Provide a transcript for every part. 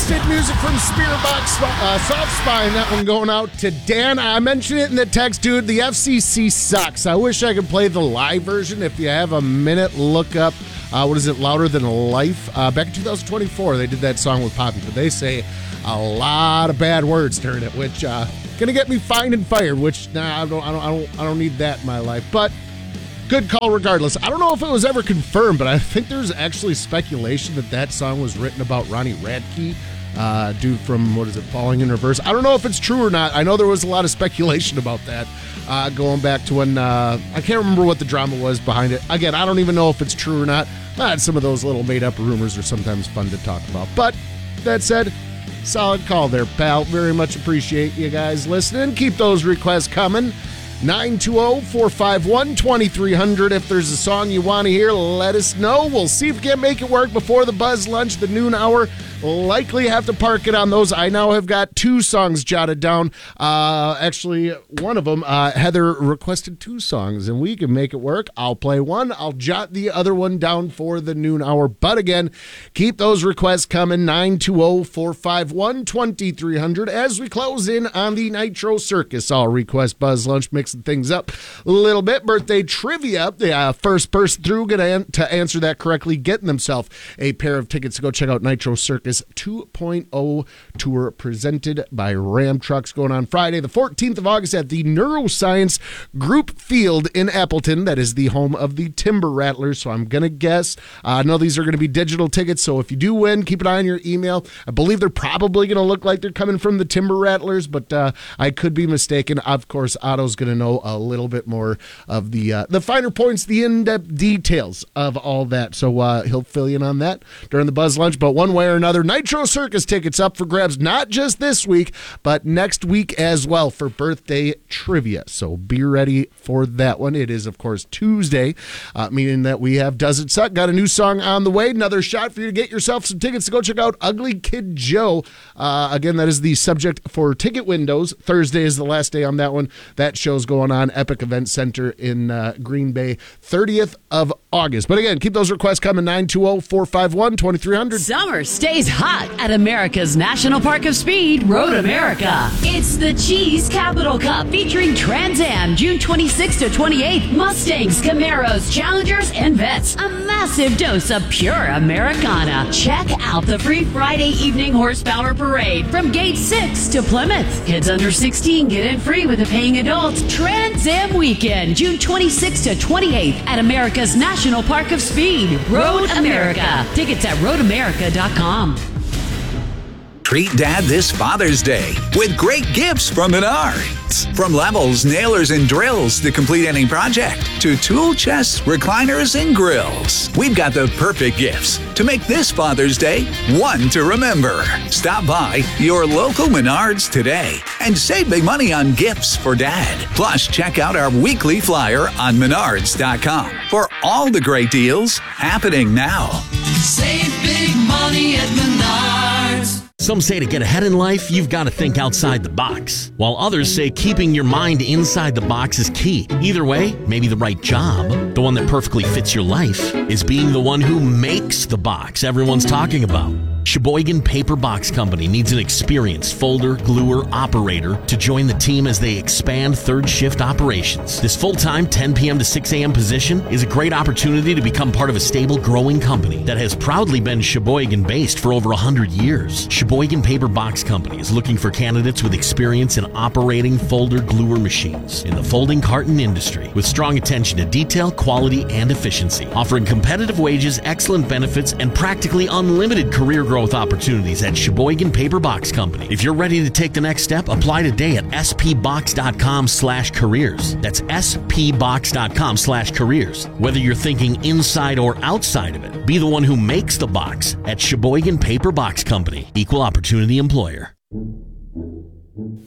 State music from Spearbox Soft Spine. That one going out to Dan. I mentioned it in the text, dude. The FCC sucks. I wish I could play the live version. If you have a minute, look up, what is it, Louder Than Life? Back in 2024, they did that song with Poppy, but they say a lot of bad words during it, which gonna get me fined and fired. Which I don't need that in my life. But good call regardless. I don't know if it was ever confirmed, but I think there's actually speculation that song was written about Ronnie Radke, dude from, what is it, Falling in Reverse. I don't know if it's true or not. I know there was a lot of speculation about that going back to when, I can't remember what the drama was behind it. Again, I don't even know if it's true or not. Some of those little made-up rumors are sometimes fun to talk about. But that said, solid call there, pal. Very much appreciate you guys listening. Keep those requests coming. 920-451-2300. If there's a song you want to hear, let us know. We'll see if we can make it work before the Buzz Lunch, the noon hour. Likely have to park it on those. I now have got 2 songs jotted down. Actually, one of them, Heather requested 2 songs, and we can make it work. I'll play one. I'll jot the other one down for the noon hour. But again, keep those requests coming. 920-451-2300. As we close in on the Nitro Circus, I'll request Buzz Lunch, mixing things up a little bit. Birthday trivia. The first person through to answer that correctly, getting themselves a pair of tickets to go check out Nitro Circus 2.0 tour presented by Ram Trucks, going on Friday the 14th of August at the Neuroscience Group Field in Appleton. That is the home of the Timber Rattlers, so I'm going to guess. I know these are going to be digital tickets, so if you do win, keep an eye on your email. I believe they're probably going to look like they're coming from the Timber Rattlers, but I could be mistaken. Of course, Otto's going to know a little bit more of the finer points, the in-depth details of all that, so he'll fill you in on that during the Buzz Lunch. But one way or another, Nitro Circus tickets up for grabs, not just this week, but next week as well for birthday trivia. So be ready for that one. It is, of course, Tuesday, meaning that we have Does It Suck? Got a new song on the way. Another shot for you to get yourself some tickets to go check out Ugly Kid Joe. Again, that is the subject for ticket windows. Thursday is the last day on that one. That show's going on Epic Event Center in Green Bay, 30th of August. But again, keep those requests coming. 920-451-2300. Summer stays hot at America's National Park of Speed, Road America. It's the Cheese Capital Cup featuring Trans Am, June 26th to 28th. Mustangs, Camaros, Challengers, and Vets. A massive dose of pure Americana. Check out the free Friday evening horsepower parade from Gate 6 to Plymouth. Kids under 16 get in free with a paying adult. Trans Am Weekend, June 26th to 28th at America's National Park of Speed, Road America. Tickets at roadamerica.com. Treat Dad this Father's Day with great gifts from Menards. From levels, nailers, and drills to complete any project, to tool chests, recliners, and grills. We've got the perfect gifts to make this Father's Day one to remember. Stop by your local Menards today and save big money on gifts for Dad. Plus, check out our weekly flyer on menards.com for all the great deals happening now. Save big money at Menards. Some say to get ahead in life, you've got to think outside the box, while others say keeping your mind inside the box is key. Either way, maybe the right job, the one that perfectly fits your life, is being the one who makes the box everyone's talking about. Sheboygan Paper Box Company needs an experienced folder, gluer, operator to join the team as they expand third shift operations. This full-time 10 p.m. to 6 a.m. position is a great opportunity to become part of a stable, growing company that has proudly been Sheboygan-based for over 100 years. Sheboygan Paper Box Company is looking for candidates with experience in operating folder gluer machines in the folding carton industry, with strong attention to detail, quality, and efficiency, offering competitive wages, excellent benefits, and practically unlimited career growth opportunities at Sheboygan Paper Box Company. If you're ready to take the next step, apply today at spbox.com/careers. That's spbox.com/careers. Whether you're thinking inside or outside of it, be the one who makes the box at Sheboygan Paper Box Company. Equal opportunity employer.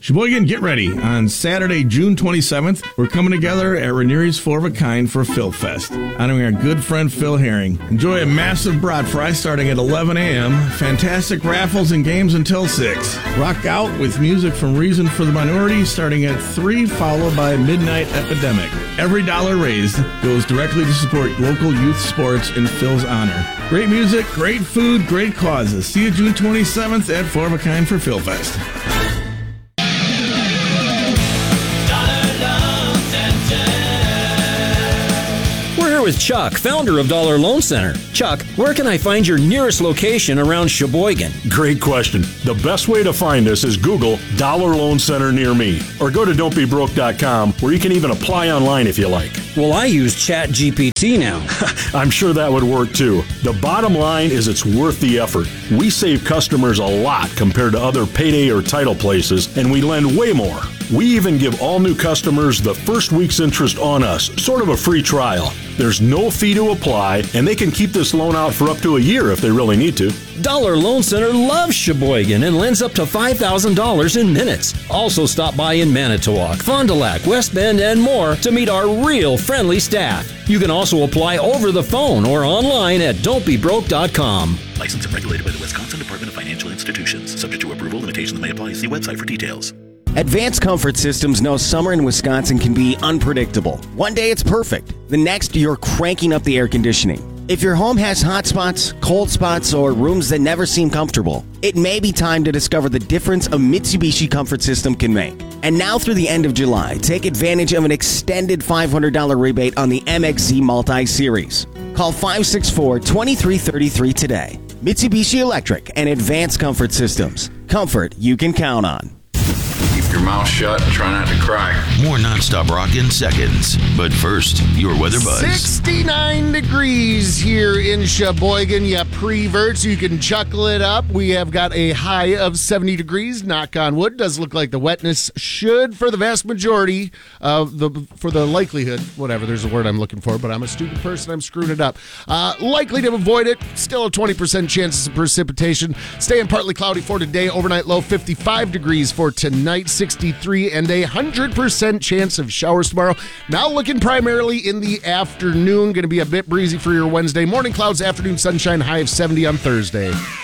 Sheboygan, get ready. On Saturday, June 27th, we're coming together at Rainier's 4 of a Kind for Phil Fest, honoring our good friend Phil Herring. Enjoy a massive brat fry starting at 11 a.m., fantastic raffles and games until 6. Rock out with music from Reason for the Minority starting at 3, followed by Midnight Epidemic. Every dollar raised goes directly to support local youth sports in Phil's honor. Great music, great food, great causes. See you June 27th at 4 of a Kind for Phil Fest. With Chuck, founder of Dollar Loan Center. Chuck, where can I find your nearest location around Sheboygan? Great question. The best way to find us is Google Dollar Loan Center near me, or go to don'tbebroke.com, where you can even apply online if you like. Well, I use ChatGPT now. I'm sure that would work too. The bottom line is it's worth the effort. We save customers a lot compared to other payday or title places, and we lend way more. We even give all new customers the first week's interest on us, sort of a free trial. There's no fee to apply, and they can keep this loan out for up to a year if they really need to. Dollar Loan Center loves Sheboygan and lends up to $5,000 in minutes. Also stop by in Manitowoc, Fond du Lac, West Bend, and more to meet our real friendly staff. You can also apply over the phone or online at don'tbebroke.com. Licensed and regulated by the Wisconsin Department of Financial Institutions. Subject to approval, limitations may apply. See website for details. Advanced Comfort Systems knows summer in Wisconsin can be unpredictable. One day it's perfect. The next, you're cranking up the air conditioning. If your home has hot spots, cold spots, or rooms that never seem comfortable, it may be time to discover the difference a Mitsubishi Comfort System can make. And now through the end of July, take advantage of an extended $500 rebate on the MXZ Multi-Series. Call 564-2333 today. Mitsubishi Electric and Advanced Comfort Systems. Comfort you can count on. Keep your mouth shut and try not to cry. More nonstop rock in seconds. But first, your weather buzz. 69 degrees here in Sheboygan. Yeah, pre-vert, so you can chuckle it up. We have got a high of 70 degrees. Knock on wood. Does look like the wetness should, for the vast majority of for the likelihood, whatever, there's a word I'm looking for, but I'm a stupid person. I'm screwing it up. Likely to avoid it. Still a 20% chance of precipitation. Staying partly cloudy for today. Overnight low 55 degrees for tonight. 63 and a 100% chance of showers tomorrow. Now looking primarily in the afternoon. Going to be a bit breezy for your Wednesday. Morning clouds, afternoon sunshine, high of 70 on Thursday.